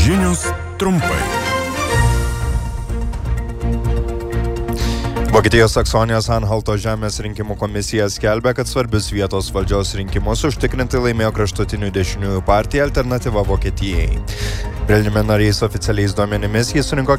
Žinios trumpai. Vokietijos Saksonijos Anhalto žemės rinkimų komisija skelbia, kad svarbius vietos valdžios rinkimus užtikrinti laimėjo kraštutinių dešiniųjų partija Alternatyva Vokietijai. Preliminariais oficialiais duomenimis jis surinko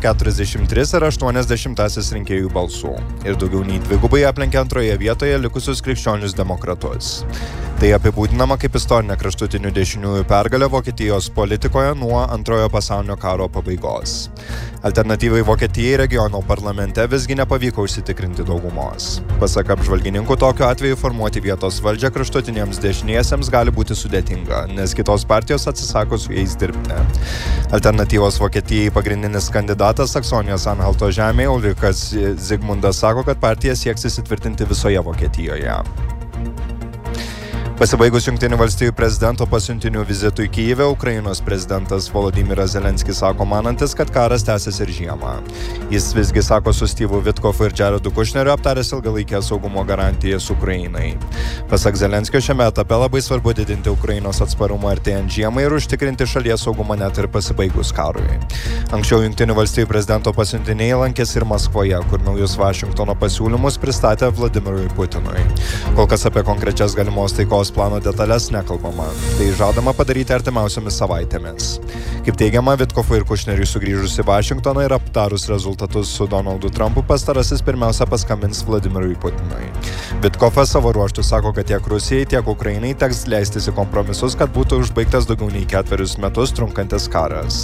43,8 rinkėjų balsų ir daugiau nei dvigubai aplenkė antroje vietoje likusius krikščionius demokratus. Tai apibūdinama kaip istorinė kraštutinių dešiniųjų pergalė Vokietijos politikoje nuo Antrojo pasaulinio karo pabaigos. Alternatyvai Vokietijai regiono parlamente visgi nepavyko užsitikrinti daugumos. Pasak apžvalgininkų, tokiu atveju formuoti vietos valdžią kraštutiniams dešiniesiems gali būti sudėtinga, nes kitos partijos atsisako su jais dirbti. Alternatyvos Vokietijai pagrindinis kandidatas Saksonijos Anhalto žemėje Ulrikas Zigmundas sako, kad partija sieks įsitvirtinti visoje Vokietijoje. Pasibaigus Jungtinių valstijų prezidento pasiuntinių vizitui Kyjive, Ukrainos prezidentas Volodymyras Zelenskis sako manantis, kad karas tęsis ir žiemą. Jis visgi sako su Stevu Witkofu ir Jaredu Kushneriu aptaręs ilgalaikės saugumo garantijas Ukrainai. Pasak Zelenskio, šiame etape labai svarbu didinti Ukrainos atsparumą artėjant žiemai ir užtikrinti šalies saugumą net ir pasibaigus karui. Anksčiau Jungtinių valstijų prezidento pasiuntiniai lankėsi ir Maskvoje, kur naujus Vašingtono pasiūlymus pristatė Vladimirui Putinui. Kol kas apie konkrečias galimos taikos plano detalės nekalbama. Tai žadama padaryti artimiausiomis savaitėmis. Kaip teigiama, Witkofui ir Kushneriui sugrįžus į Vašingtoną ir aptarus rezultatus su Donaldu Trumpu, pastarasis pirmiausia paskambins Vladimirui Putinui. Witkofas savo ruožtu sako, kad tiek Rusijai, tiek Ukrainai teks leistis į kompromisus, kad būtų užbaigtas daugiau nei 4 metus trunkantis karas.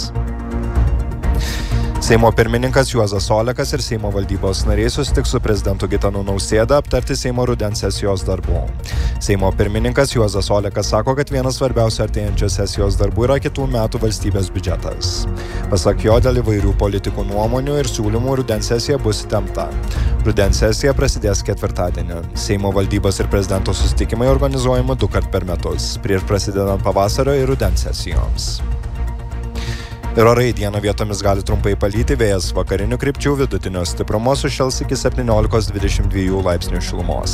Seimo pirmininkas Juozas Olekas ir Seimo valdybos nariai susitiks su prezidentu Gitanu Nausėda aptarti Seimo rudens sesijos darbų. Seimo pirmininkas Juozas Olekas sako, kad vienas svarbiausių artėjančios sesijos darbų yra kitų metų valstybės biudžetas. Pasak jo, dėl įvairių politikų nuomonių ir siūlymų rudens sesija bus įtempta. Rudens sesija prasidės ketvirtadienį. Seimo valdybos ir prezidento susitikimai organizuojami 2 kart per metus, prieš prasidedant pavasario ir rudens sesijoms. Ir orai dieną vietomis gali trumpai palyti, vėjas vakarinių krypčių vidutinio stiprumo sušils iki 17-22 laipsnių šilumos.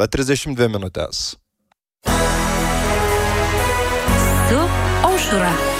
5:32. Su Aušra.